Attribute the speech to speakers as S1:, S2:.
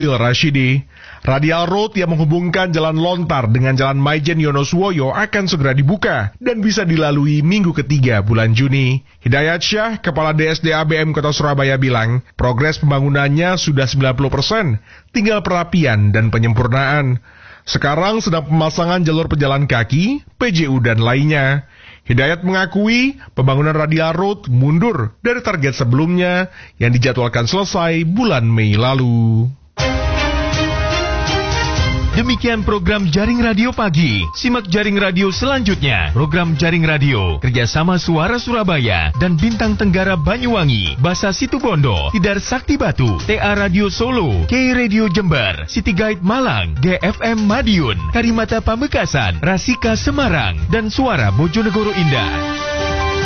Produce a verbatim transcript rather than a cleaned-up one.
S1: Rashidi, Radial Road yang menghubungkan Jalan Lontar dengan Jalan Maijen Yonoswoyo akan segera dibuka dan bisa dilalui minggu ketiga bulan Juni. Hidayat Syah, Kepala D S D A B M Kota Surabaya bilang, progres pembangunannya sudah sembilan puluh persen, tinggal perapian dan penyempurnaan. Sekarang sedang pemasangan jalur pejalan kaki, P J U dan lainnya. Hidayat mengakui pembangunan Radial Road mundur dari target sebelumnya yang dijadwalkan selesai bulan Mei lalu.
S2: Demikian program Jaring Radio Pagi. Simak Jaring Radio selanjutnya. Program Jaring Radio kerjasama Suara Surabaya dan Bintang Tenggara Banyuwangi, Basa Situbondo, Tidar Sakti Batu, T A Radio Solo, K Radio Jember, City Guide Malang, G F M Madiun, Karimata Pamekasan, Rasika Semarang, dan Suara Bojonegoro Indah.